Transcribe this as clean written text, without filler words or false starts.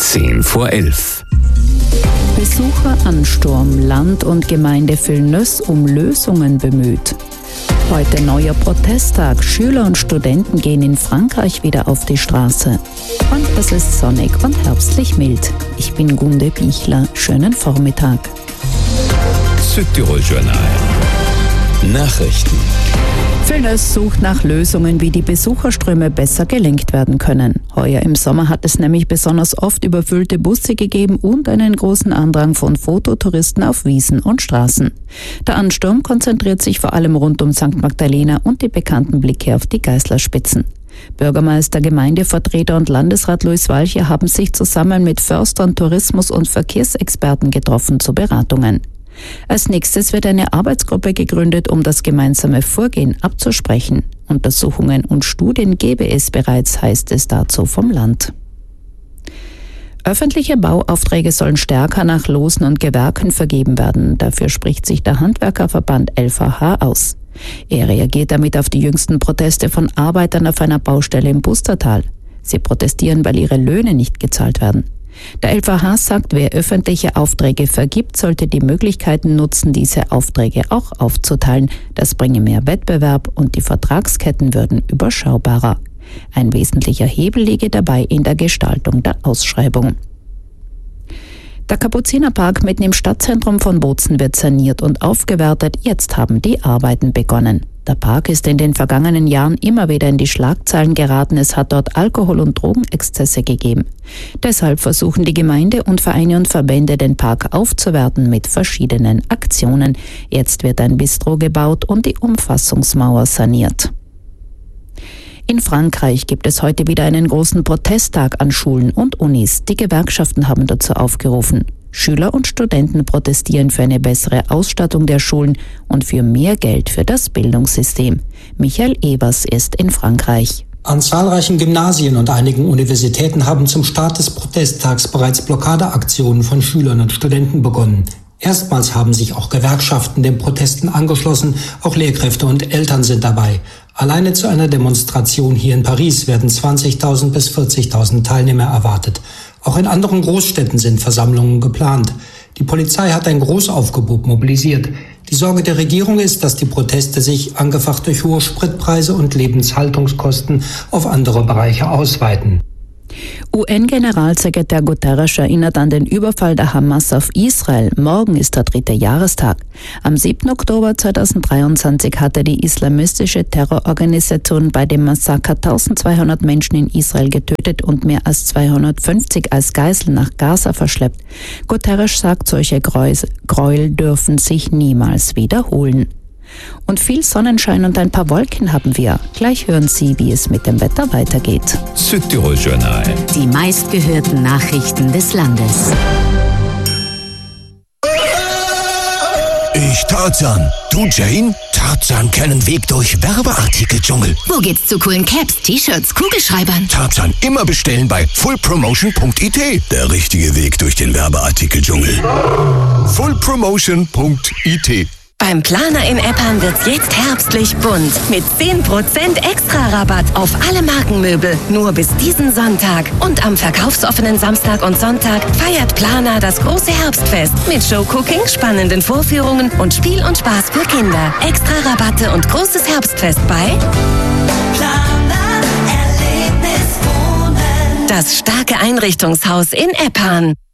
10:10. Besucheransturm, Land und Gemeinde Vilnius um Lösungen bemüht. Heute neuer Protesttag. Schüler und Studenten gehen in Frankreich wieder auf die Straße. Und es ist sonnig und herbstlich mild. Ich bin Gunde Bichler. Schönen Vormittag. Südtirol Journal. Nachrichten. Vilnius sucht nach Lösungen, wie die Besucherströme besser gelenkt werden können. Heuer im Sommer hat es nämlich besonders oft überfüllte Busse gegeben und einen großen Andrang von Fototouristen auf Wiesen und Straßen. Der Ansturm konzentriert sich vor allem rund um St. Magdalena und die bekannten Blicke auf die Geißlerspitzen. Bürgermeister, Gemeindevertreter und Landesrat Luis Walche haben sich zusammen mit Förstern, Tourismus- und Verkehrsexperten getroffen zu Beratungen. Als nächstes wird eine Arbeitsgruppe gegründet, um das gemeinsame Vorgehen abzusprechen. Untersuchungen und Studien gebe es bereits, heißt es dazu vom Land. Öffentliche Bauaufträge sollen stärker nach Losen und Gewerken vergeben werden. Dafür spricht sich der Handwerkerverband LVH aus. Er reagiert damit auf die jüngsten Proteste von Arbeitern auf einer Baustelle im Bustertal. Sie protestieren, weil ihre Löhne nicht gezahlt werden. Der LVH sagt, wer öffentliche Aufträge vergibt, sollte die Möglichkeiten nutzen, diese Aufträge auch aufzuteilen. Das bringe mehr Wettbewerb und die Vertragsketten würden überschaubarer. Ein wesentlicher Hebel liege dabei in der Gestaltung der Ausschreibung. Der Kapuzinerpark mitten im Stadtzentrum von Bozen wird saniert und aufgewertet. Jetzt haben die Arbeiten begonnen. Der Park ist in den vergangenen Jahren immer wieder in die Schlagzeilen geraten. Es hat dort Alkohol- und Drogenexzesse gegeben. Deshalb versuchen die Gemeinde und Vereine und Verbände, den Park aufzuwerten mit verschiedenen Aktionen. Jetzt wird ein Bistro gebaut und die Umfassungsmauer saniert. In Frankreich gibt es heute wieder einen großen Protesttag an Schulen und Unis. Die Gewerkschaften haben dazu aufgerufen. Schüler und Studenten protestieren für eine bessere Ausstattung der Schulen und für mehr Geld für das Bildungssystem. Michael Evers ist in Frankreich. An zahlreichen Gymnasien und einigen Universitäten haben zum Start des Protesttags bereits Blockadeaktionen von Schülern und Studenten begonnen. Erstmals haben sich auch Gewerkschaften den Protesten angeschlossen, auch Lehrkräfte und Eltern sind dabei. Alleine zu einer Demonstration hier in Paris werden 20.000 bis 40.000 Teilnehmer erwartet. Auch in anderen Großstädten sind Versammlungen geplant. Die Polizei hat ein Großaufgebot mobilisiert. Die Sorge der Regierung ist, dass die Proteste sich, angefacht durch hohe Spritpreise und Lebenshaltungskosten, auf andere Bereiche ausweiten. UN-Generalsekretär Guterres erinnert an den Überfall der Hamas auf Israel. Morgen ist der 3. Jahrestag. Am 7. Oktober 2023 hatte die islamistische Terrororganisation bei dem Massaker 1200 Menschen in Israel getötet und mehr als 250 als Geiseln nach Gaza verschleppt. Guterres sagt, solche Gräuel dürfen sich niemals wiederholen. Und viel Sonnenschein und ein paar Wolken haben wir. Gleich hören Sie, wie es mit dem Wetter weitergeht. Südtirol Journal. Die meistgehörten Nachrichten des Landes. Ich Tarzan. Du Jane? Tarzan kennen Weg durch Werbeartikeldschungel. Wo geht's zu coolen Caps, T-Shirts, Kugelschreibern? Tarzan immer bestellen bei fullpromotion.it. Der richtige Weg durch den Werbeartikeldschungel. fullpromotion.it. Beim Planer in Eppan wird's jetzt herbstlich bunt. Mit 10% Extra-Rabatt auf alle Markenmöbel. Nur bis diesen Sonntag. Und am verkaufsoffenen Samstag und Sonntag feiert Planer das große Herbstfest. Mit Showcooking, spannenden Vorführungen und Spiel und Spaß für Kinder. Extra-Rabatte und großes Herbstfest bei Planer Erlebnis Wohnen. Das starke Einrichtungshaus in Eppan.